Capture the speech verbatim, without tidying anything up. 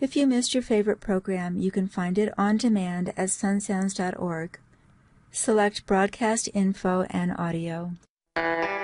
If you missed your favorite program, you can find it on demand at sunsounds dot org. Select Broadcast Info and Audio.